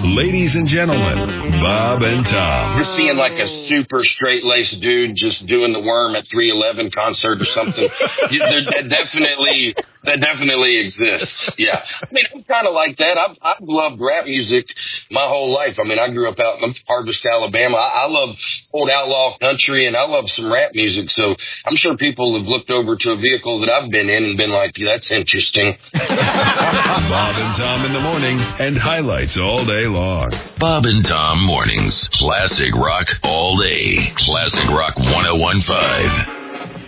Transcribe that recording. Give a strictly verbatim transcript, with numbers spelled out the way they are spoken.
Ladies and gentlemen, Bob and Tom. You're seeing like a super straight-laced dude just doing the Worm at three eleven concert or something. you, that definitely, that definitely exists. Yeah. I mean, I'm kind of like that. I've, I've loved rap music my whole life. I mean, I grew up out in Harvest, Alabama. I, I love old outlaw country and I love some rap music. So I'm sure people have looked over to a vehicle that I've been in and been like, yeah, that's interesting. Bob and Tom in the morning and highlights all day long. Bob and Tom mornings. Classic rock all day. Classic rock one oh one point five.